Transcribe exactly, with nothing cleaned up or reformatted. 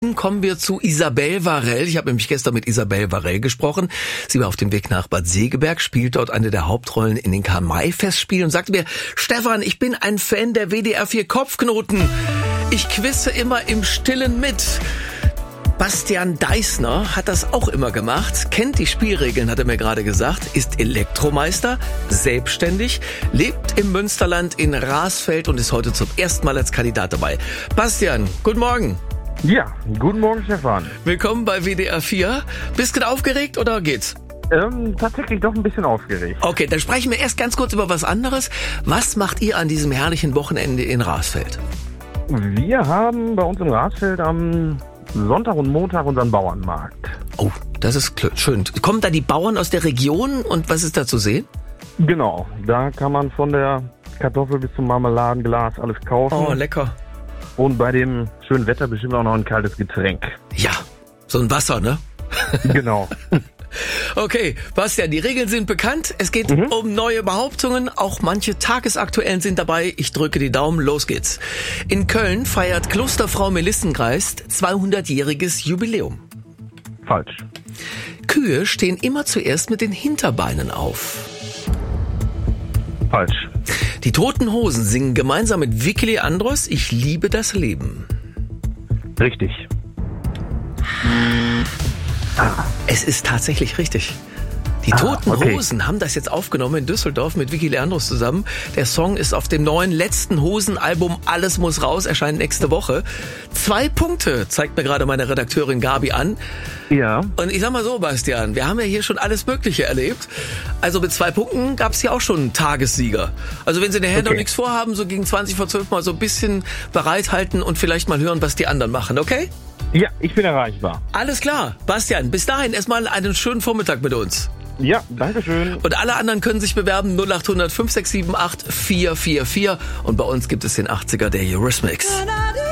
Minuten kommen wir zu Isabelle Varell. Ich habe nämlich gestern mit Isabelle Varell gesprochen. Sie war auf dem Weg nach Bad Segeberg, spielt dort eine der Hauptrollen in den Karl-May-Festspielen und sagte mir, Stefan, ich bin ein Fan der W D R vier Kopfknoten. Ich quizze immer im Stillen mit. Bastian Deißner hat das auch immer gemacht, kennt die Spielregeln, hat er mir gerade gesagt, ist Elektromeister, selbstständig, lebt im Münsterland in Rasfeld und ist heute zum ersten Mal als Kandidat dabei. Bastian, guten Morgen. Ja, guten Morgen, Stefan. Willkommen bei W D R vier. Bist du aufgeregt oder geht's? Ähm, tatsächlich doch ein bisschen aufgeregt. Okay, dann sprechen wir erst ganz kurz über was anderes. Was macht ihr an diesem herrlichen Wochenende in Rasfeld? Wir haben bei uns im Rasfeld am Sonntag und Montag unseren Bauernmarkt. Oh, das ist schön. Kommen da die Bauern aus der Region und was ist da zu sehen? Genau, da kann man von der Kartoffel bis zum Marmeladenglas alles kaufen. Oh, lecker. Und bei dem schönen Wetter bestimmt auch noch ein kaltes Getränk. Ja, so ein Wasser, ne? Genau. Okay, Bastian, die Regeln sind bekannt. Es geht mhm. um neue Behauptungen. Auch manche tagesaktuellen sind dabei. Ich drücke die Daumen, los geht's. In Köln feiert Klosterfrau Melissengeist zweihundertjähriges Jubiläum. Falsch. Kühe stehen immer zuerst mit den Hinterbeinen auf. Falsch. Die Toten Hosen singen gemeinsam mit Vicky Leandros Ich liebe das Leben. Richtig. Ah. Es ist tatsächlich richtig. Die ah, Toten okay. Hosen haben das jetzt aufgenommen in Düsseldorf mit Vicky Leandros zusammen. Der Song ist auf dem neuen letzten Hosen-Album Alles muss raus, erscheint nächste Woche. Zwei Punkte zeigt mir gerade meine Redakteurin Gabi an. Ja. Und ich sag mal so, Bastian, wir haben ja hier schon alles Mögliche erlebt. Also mit zwei Punkten gab es ja auch schon einen Tagessieger. Also wenn Sie nachher okay. noch nichts vorhaben, so gegen zwanzig vor zwölf mal so ein bisschen bereithalten und vielleicht mal hören, was die anderen machen, okay? Ja, ich bin erreichbar. Alles klar. Bastian, bis dahin erstmal einen schönen Vormittag mit uns. Ja, danke schön. Und alle anderen können sich bewerben null acht hundert fünf sechs sieben acht vier vier vier und bei uns gibt es den achtziger der Eurismix.